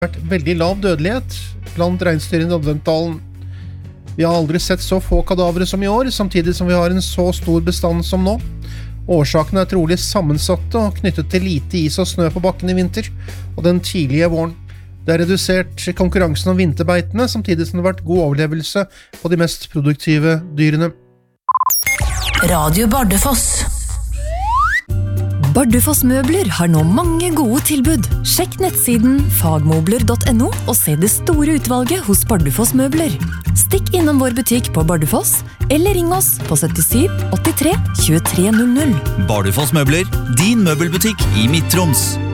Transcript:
vært veldig lav dødelighet blant reinsdyr i Nadventdalen. Vi har aldri sett så få kadavere som i år, samtidig som vi har en så stor bestand som nå. Årsakene trolig sammensatte og knyttet til lite is og snø på bakken i vinter, og den tidlige våren. Det redusert konkurransen om vinterbeitene, samtidig som det har vært god overlevelse på de mest produktive dyrene. Radio Bardufoss. Bardufoss møbler har nå mange gode tilbud. Sjekk nettsiden fagmobler.no og se det store utvalget hos Bardufoss møbler. Stikk innom vår butikk på Bardufoss, eller ring oss på 77 83 2300. Bardufoss møbler, din møbelbutikk i Midt-Troms.